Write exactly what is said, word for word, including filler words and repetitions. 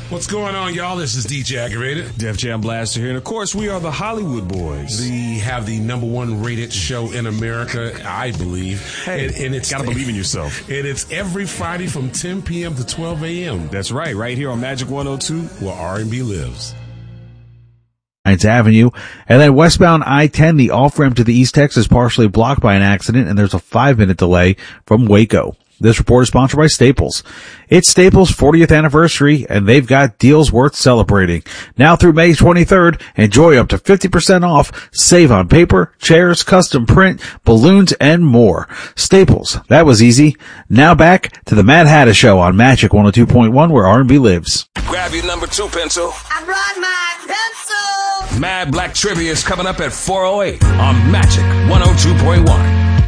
What's going on, y'all? This is D J Aggravated. Def Jam Blaster here. And, of course, we are the Hollywood Boys. We have the number one rated show in America, I believe. Hey, and, and it's gotta believe in yourself. And it's every Friday from ten p.m. to twelve a.m. That's right, right here on Magic one oh two, where R and B lives. Ninth Avenue. And then westbound I ten, the off-ramp to the East Texas, partially blocked by an accident, and there's a five-minute delay from Waco. This report is sponsored by Staples. It's Staples' fortieth anniversary, and they've got deals worth celebrating. Now through May twenty-third, enjoy up to fifty percent off. Save on paper, chairs, custom print, balloons, and more. Staples. That was easy. Now back to the Mad Hatter Show on Magic one oh two point one, where R and B lives. Grab your number two pencil. I brought my pencil. Mad Black Trivia is coming up at four oh eight on Magic one oh two point one.